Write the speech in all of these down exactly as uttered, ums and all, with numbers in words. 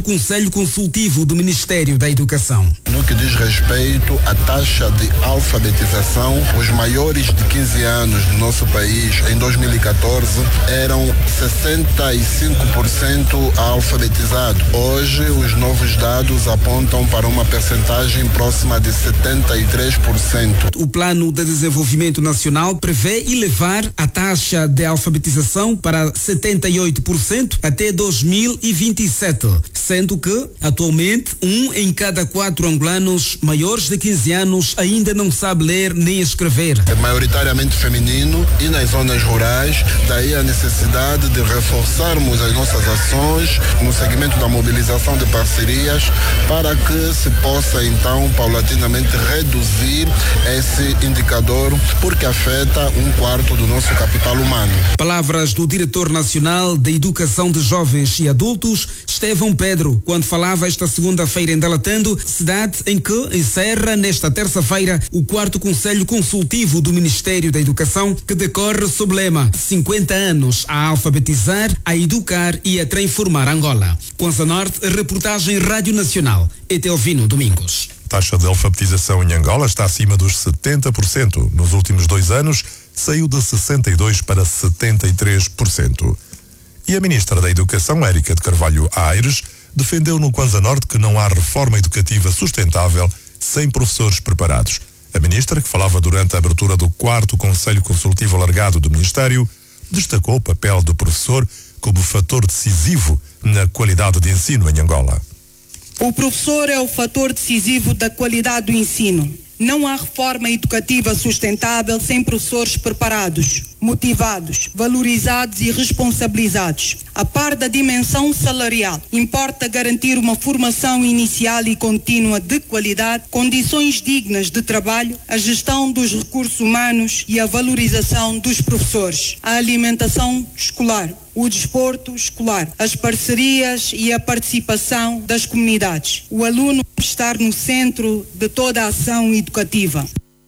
Conselho Consultivo do Ministério da Educação. No que diz respeito à taxa de alfabetização, os maiores de quinze anos do nosso país em dois mil e catorze eram sessenta e cinco por cento alfabetizados. Hoje, os novos dados apontam para uma percentagem próxima de setenta e três por cento. O Plano de Desenvolvimento Nacional prevê elevar a taxa de alfabetização para setenta e oito por cento até dois mil e vinte e sete, sendo que, atualmente, um em cada quatro angolanos maiores de quinze anos ainda não sabe ler nem escrever. É maioritariamente feminino e nas zonas rurais, daí a necessidade de reforçarmos as nossas ações no segmento da mobilização de parcerias para que se possa então paulatinamente reduzir esse indicador, porque afeta um quarto do nosso capital humano. Palavras do diretor nacional de Educação de Jovens e Adultos, Estevão Pedro, quando falava esta segunda-feira em Dalatando, cidade em que encerra nesta terça-feira o quarto Conselho Consultivo do Ministério da Educação, que decorre sob o lema cinquenta anos a alfabetizar, a educar e a transformar Angola. Kwanza Norte, reportagem Rádio Nacional, Etelvino Domingos. A taxa de alfabetização em Angola está acima dos setenta por cento. Nos últimos dois anos, saiu de sessenta e dois por cento para setenta e três por cento. E a ministra da Educação, Érica de Carvalho Aires, defendeu no Kwanza Norte que não há reforma educativa sustentável sem professores preparados. A ministra, que falava durante a abertura do quarto Conselho Consultivo Alargado do Ministério, destacou o papel do professor como fator decisivo na qualidade de ensino em Angola. O professor é o fator decisivo da qualidade do ensino. Não há reforma educativa sustentável sem professores preparados, motivados, valorizados e responsabilizados. A par da dimensão salarial, importa garantir uma formação inicial e contínua de qualidade, condições dignas de trabalho, a gestão dos recursos humanos e a valorização dos professores, a alimentação escolar, o desporto escolar, as parcerias e a participação das comunidades. O aluno estar no centro de toda a ação educativa.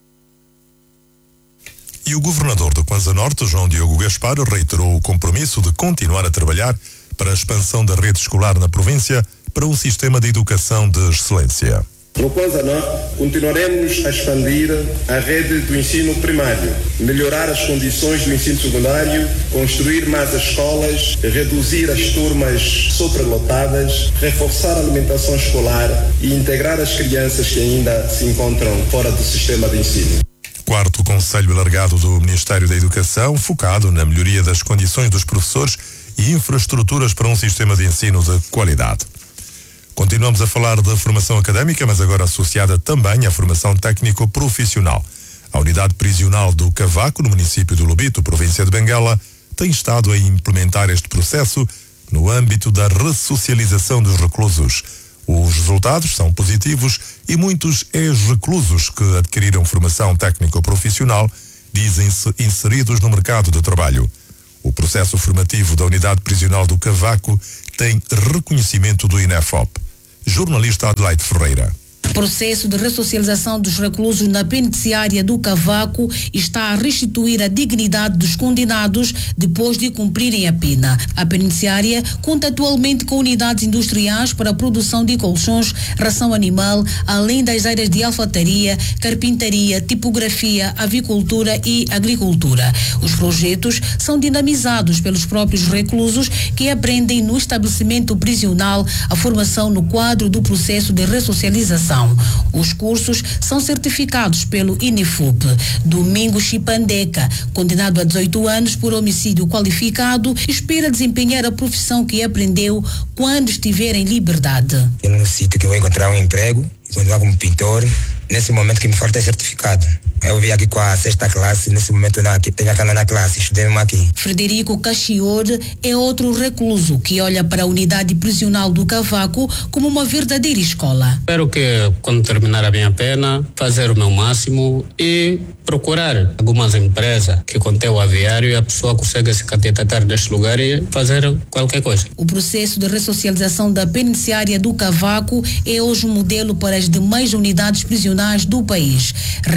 E o governador do Kwanza Norte, João Diogo Gaspar, reiterou o compromisso de continuar a trabalhar para a expansão da rede escolar na província para um sistema de educação de excelência. No Kwanza Norte, continuaremos a expandir a rede do ensino primário, melhorar as condições do ensino secundário, construir mais escolas, reduzir as turmas superlotadas, reforçar a alimentação escolar e integrar as crianças que ainda se encontram fora do sistema de ensino. Quarto Conselho Alargado do Ministério da Educação, focado na melhoria das condições dos professores e infraestruturas para um sistema de ensino de qualidade. Continuamos a falar da formação académica, mas agora associada também à formação técnico-profissional. A unidade prisional do Cavaco, no município de Lobito, província de Benguela, tem estado a implementar este processo no âmbito da ressocialização dos reclusos. Os resultados são positivos e muitos ex-reclusos que adquiriram formação técnico-profissional dizem-se inseridos no mercado de trabalho. O processo formativo da unidade prisional do Cavaco tem reconhecimento do INEFOP. Jornalista Adelaide Ferreira. O processo de ressocialização dos reclusos na penitenciária do Cavaco está a restituir a dignidade dos condenados depois de cumprirem a pena. A penitenciária conta atualmente com unidades industriais para a produção de colchões, ração animal, além das áreas de alfataria, carpintaria, tipografia, avicultura e agricultura. Os projetos são dinamizados pelos próprios reclusos que aprendem no estabelecimento prisional a formação no quadro do processo de ressocialização. Os cursos são certificados pelo INEFOP. Domingos Chipandeca, condenado a dezoito anos por homicídio qualificado, espera desempenhar a profissão que aprendeu quando estiver em liberdade. Eu não sinto que eu vou encontrar um emprego e continuar como pintor. Nesse momento que me falta é certificado. Eu vim aqui com a sexta classe, nesse momento na, tenho a cana na classe, estudei aqui. Frederico Cachior é outro recluso que olha para a unidade prisional do Cavaco como uma verdadeira escola. Espero que, quando terminar a minha pena, fazer o meu máximo e procurar algumas empresas que contêm o aviário e a pessoa consegue se candidatar neste lugar e fazer qualquer coisa. O processo de ressocialização da penitenciária do Cavaco é hoje um modelo para as demais unidades prisionais do país. Reclusos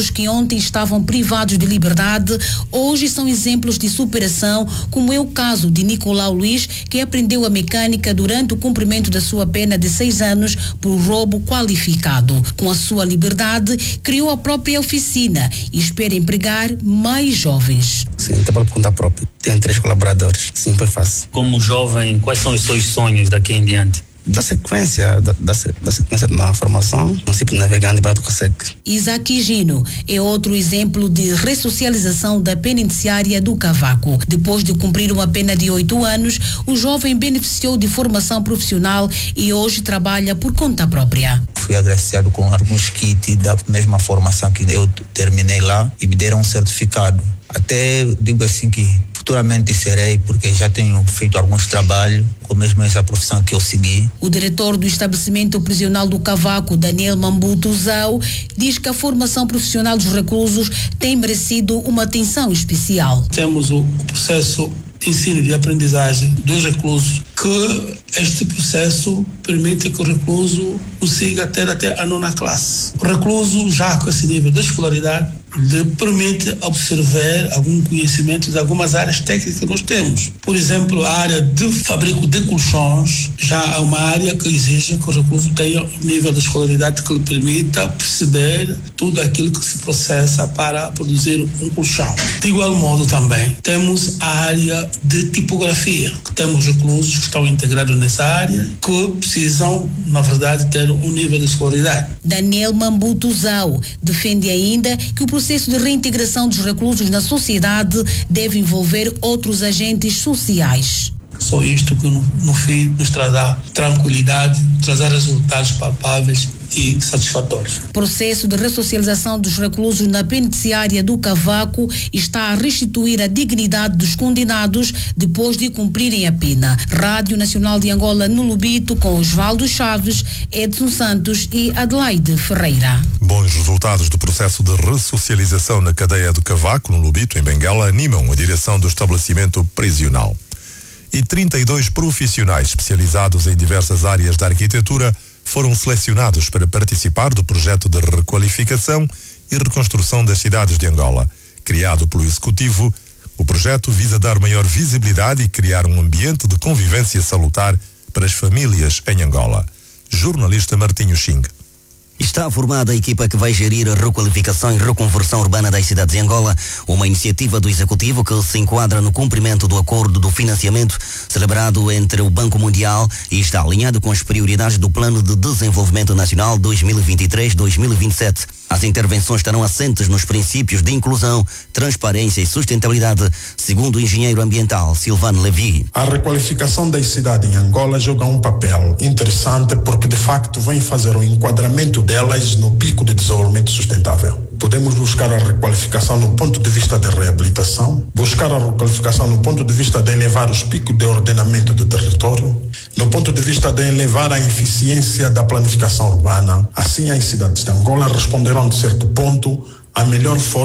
reclusos que ontem estavam privados de liberdade hoje são exemplos de superação, como é o caso de Nicolau Luiz, que aprendeu a mecânica durante o cumprimento da sua pena de seis anos por roubo qualificado. Com a sua liberdade, criou a própria oficina e espera empregar mais jovens. Sim, trabalho por conta própria. Tenho três colaboradores, sempre faço. Como jovem, quais são os seus sonhos daqui em diante? Da sequência, da, da, da sequência na formação, município navegante para o consegue. Isaac Gino é outro exemplo de ressocialização da penitenciária do Cavaco. Depois de cumprir uma pena de oito anos, o jovem beneficiou de formação profissional e hoje trabalha por conta própria. Fui agraciado com alguns kits da mesma formação que eu terminei lá e me deram um certificado. Até digo assim que futuramente serei, porque já tenho feito alguns trabalhos com mesmo essa profissão que eu segui. O diretor do estabelecimento prisional do Cavaco, Daniel Mambuto Zau, diz que a formação profissional dos reclusos tem merecido uma atenção especial. Temos o processo de ensino e de aprendizagem dos reclusos, que este processo permite que o recluso consiga ter até a nona classe. O recluso, já com esse nível de escolaridade, lhe permite observar algum conhecimento de algumas áreas técnicas que nós temos. Por exemplo, a área de fabrico de colchões já é uma área que exige que o recluso tenha um nível de escolaridade que lhe permita perceber tudo aquilo que se processa para produzir um colchão. De igual modo também temos a área de tipografia, que temos reclusos que estão integrados nessa área, que precisam, na verdade, ter um nível de escolaridade. Daniel Mambuto Zau defende ainda que o processo de reintegração dos reclusos na sociedade deve envolver outros agentes sociais. Só isto que no, no fim nos trará tranquilidade, trazerá resultados palpáveis e satisfatórios. O processo de ressocialização dos reclusos na penitenciária do Cavaco está a restituir a dignidade dos condenados depois de cumprirem a pena. Rádio Nacional de Angola no Lubito, com Osvaldo Chaves, Edson Santos e Adelaide Ferreira. Bons resultados do processo de ressocialização na cadeia do Cavaco, no Lubito, em Benguela, animam a direção do estabelecimento prisional. E trinta e dois profissionais especializados em diversas áreas da arquitetura foram selecionados para participar do projeto de requalificação e reconstrução das cidades de Angola. Criado pelo Executivo, o projeto visa dar maior visibilidade e criar um ambiente de convivência salutar para as famílias em Angola. Jornalista Martinho Xing. Está formada a equipa que vai gerir a requalificação e reconversão urbana das cidades de Angola, uma iniciativa do Executivo que se enquadra no cumprimento do acordo do financiamento celebrado entre o Banco Mundial e está alinhado com as prioridades do Plano de Desenvolvimento Nacional dois mil e vinte e três a dois mil e vinte e sete. As intervenções estarão assentes nos princípios de inclusão, transparência e sustentabilidade, segundo o engenheiro ambiental Silvano Levi. A requalificação das cidades em Angola joga um papel interessante porque de facto vem fazer o enquadramento delas no pico de desenvolvimento sustentável. Podemos buscar a requalificação no ponto de vista da reabilitação, buscar a requalificação no ponto de vista de elevar os picos de ordenamento do território, no ponto de vista de elevar a eficiência da planificação urbana. Assim, as cidades de Angola responderão, de certo ponto, a melhor forma